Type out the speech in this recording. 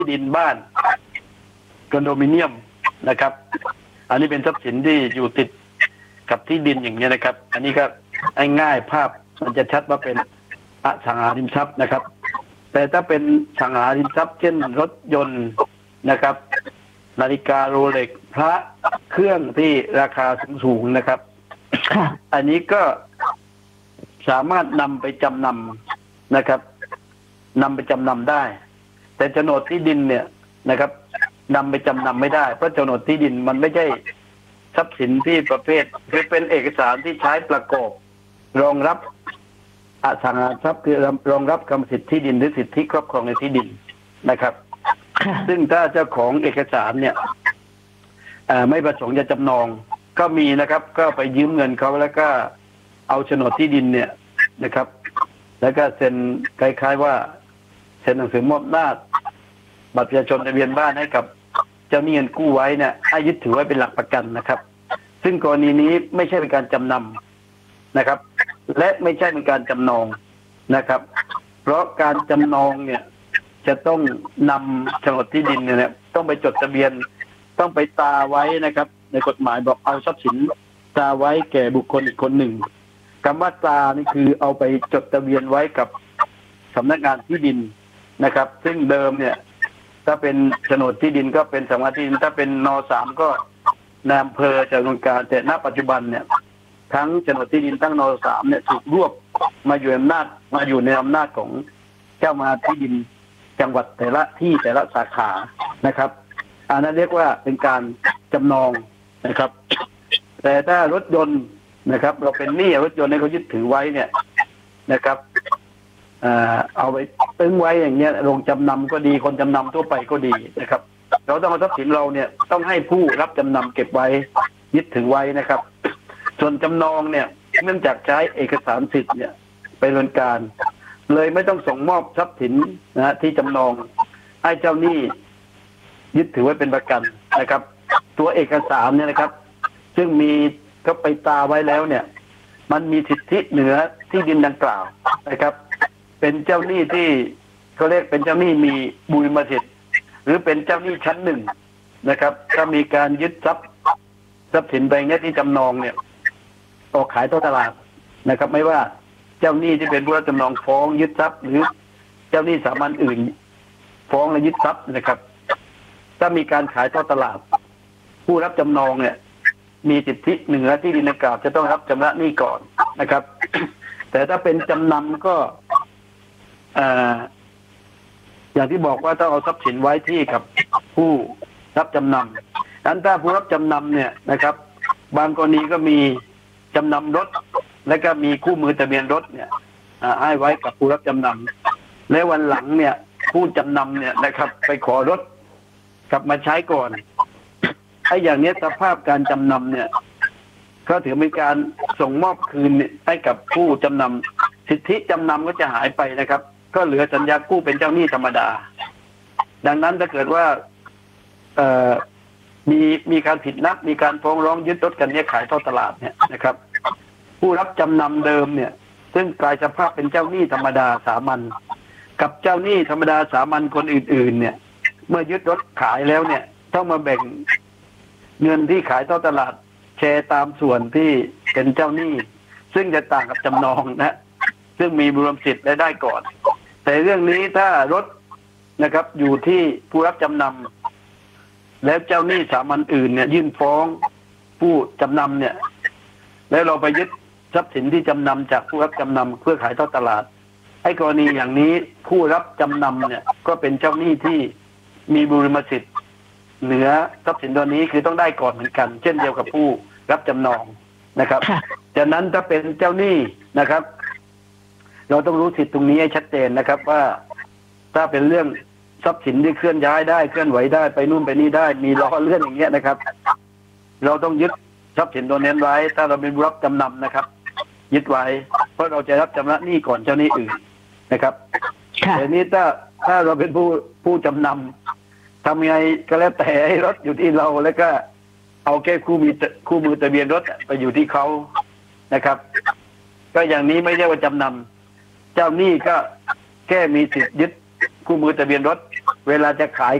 ดินบ้านคอนโดมิเนียมนะครับ อันนี้เป็นทรัพย์สินที่อยู่ติดกับที่ดินอย่างนี้นะครับ อันนี้ก็ง่ายภาพมันจะชัดว่าเป็นอสังหาริมทรัพย์นะครับ แต่ถ้าเป็นสังหาริมทรัพย์เช่นรถยนต์นะครับ นาฬิกาโรเล็กพระเครื่องที่ราคาสูงๆนะครับอันนี้ก็สามารถนำไปจำนำนะครับนำไปจำนำได้แต่โฉนดที่ดินเนี่ยนะครับนำไปจำนำไม่ได้เพราะโฉนดที่ดินมันไม่ใช่ทรัพย์สินที่ประเภทคือเป็นเอกสารที่ใช้ประกอบรองรับอสังหาริมทรัพย์คือรองรับกรรมสิทธิที่ดินหรือสิทธิครอบครองในที่ดินนะครับซึ่งถ้าเจ้าของเอกสารเนี่ยไม่ประสงค์จะจำนองก็มีนะครับก็ไปยืมเงินเขาแล้วก็เอาโฉนดที่ดินเนี่ยนะครับแล้วก็เซ็นคล้ายๆว่าเซ็นหนังสือมอบอำนาจบัตรประชาชนทะเบียนบ้านให้กับเจ้าหนี้เงินกู้ไว้เนี่ยให้ยึดถือไว้เป็นหลักประกันนะครับซึ่งกรณีนี้ไม่ใช่เป็นการจำนำนะครับและไม่ใช่เป็นการจำนองนะครับเพราะการจำนองเนี่ยจะต้องนำโฉนดที่ดินเนี่ยต้องไปจดทะเบียนต้องไปตราไว้นะครับในกฎหมายบอกเอาทรัพย์สินตราไว้แก่บุคคลอีกคนหนึ่งคำว่าตรานี่คือเอาไปจดทะเบียนไว้กับสำนักงานที่ดินนะครับซึ่งเดิมเนี่ยถ้าเป็นโฉนดที่ดินก็เป็นสำนักงานที่ดินถ้าเป็นน.3 ก็นายอำเภอจะดำเนินการแต่ณปัจจุบันเนี่ยทั้งโฉนดที่ดินทั้งน.3 เนี่ยถูกรวบมาอยู่ในอำนาจของเจ้ามาที่ดินจังหวัดแต่ละที่แต่ละสาขานะครับอันนั้นเรียกว่าเป็นการจำนองนะครับแต่ถ้ารถยนต์นะครับเราเป็นหนี้รถยนต์ให้เขายึดถือไว้เนี่ยนะครับเอาไปตึงไว้อย่างเงี้ยลงจำนำก็ดีคนจำนำทั่วไปก็ดีนะครับเราต้องเอาทรัพย์สินเราเนี่ยต้องให้ผู้รับจำนำเก็บไว้ยึดถือไว้นะครับส่วนจำนองเนี่ยเนื่องจากใช้เอกสารสิทธิ์เนี่ยไปดำเนินการเลยไม่ต้องส่งมอบทรัพย์สินนะที่จำนองให้เจ้าหนี้ยึดถือไว้เป็นประกันนะครับตัวเอกสารเนี่ยนะครับซึ่งมีก็ไปตราไว้แล้วเนี่ยมันมีสิทธิเหนือที่ดินดังกล่าวนะครับเป็นเจ้าหนี้ที่เขาเรียกเป็นเจ้าหนี้มีบุญมาสิทธิ์หรือเป็นเจ้าหนี้ชั้นหนึ่งนะครับถ้ามีการยึดทรัพย์สินไปเนี้ยที่จำนองเนี่ยออกขายต่อตลาดนะครับไม่ว่าเจ้าหนี้ที่เป็นผู้รับจำนองฟ้องยึดทรัพย์หรือเจ้าหนี้สามัญอื่นฟ้องและยึดทรัพย์นะครับถ้ามีการขายต่อตลาดผู้รับจำนองเนี่ยมีสิทธิเหนือที่ดินดังกล่าวจะต้องรับชำระหนี้ก่อนนะครับ แต่ถ้าเป็นจำนำก็อย่างที่บอกว่าต้องเอาทรัพย์สินไว้ที่กับผู้รับจำนำดังนั้นถ้าผู้รับจำนำเนี่ยนะครับบางกรณีก็มีจำนำรถและก็มีคู่มือทะเบียนรถเนี่ยให้ไว้กับผู้รับจำนำและวันหลังเนี่ยผู้จำนำเนี่ยนะครับไปขอรถกลับมาใช้ก่อนไอ้อย่างนี้สภาพการจำนำเนี่ยก็ถือเป็นการส่งมอบคืนให้กับผู้จำนำสิทธิจำนำก็จะหายไปนะครับก็เหลือสัญญากู้เป็นเจ้าหนี้ธรรมดาดังนั้นถ้าเกิดว่ามีการผิดนัดมีการฟ้องร้องยึดรถกันเนี่ยขายทอดตลาดเนี่ยนะครับผู้รับจำนำเดิมเนี่ยซึ่งกลายสภาพเป็นเจ้าหนี้ธรรมดาสามัญกับเจ้าหนี้ธรรมดาสามัญคนอื่นๆเนี่ยเมื่อยึดรถขายแล้วเนี่ยต้องมาแบ่งเงินที่ขายทอดตลาดแชร์ตามส่วนที่เป็นเจ้าหนี้ซึ่งจะต่างกับจำนองนะซึ่งมีบุญสิทธิ์และได้ก่อนแต่เรื่องนี้ถ้ารถนะครับอยู่ที่ผู้รับจำนำแล้วเจ้าหนี้สามัญอื่นเนี่ยยื่นฟ้องผู้จำนำเนี่ยแล้วเราไปยึดทรัพย์สินที่จำนำจากผู้รับจำนำเพื่อขายทอดตลาดไอ้กรณีอย่างนี้ผู้รับจำนำเนี่ยก็เป็นเจ้าหนี้ที่มีบุญสิทธิ์เหนือทรัพย์สินตัวนี้คือต้องได้ก่อนเหมือนกันเช่นเดียวกับผู้รับจำนองนะครับจากนั้นถ้าเป็นเจ้าหนี้นะครับเราต้องรู้สิทธิ์ตรงนี้ให้ชัดเจนนะครับว่าถ้าเป็นเรื่องทรัพย์สินที่เคลื่อนย้ายได้เคลื่อนไหวได้ไปนู่นไปนี่ได้มีล้อเลื่อนอย่างเงี้ยนะครับเราต้องยึดทรัพย์สินตัวนี้ไว้ถ้าเราเป็นผู้รับจำนำนะครับยึดไว้เพราะเราจะรับชำระหนี้ก่อนเจ้าหนี้อื่นนะครับแต่นี้ถ้าเราเป็นผู้จำนำทำไงก็แล้วแต่ให้รถอยู่ที่เราแล้วก็เอาแค่คู่มือทะเบียนรถไปอยู่ที่เขานะครับก็อย่างนี้ไม่ใช่ว่าจำนำเจ้าหนี้ก็แค่มีสิทธิ์ยึดคู่มือทะเบียนรถเวลาจะขาย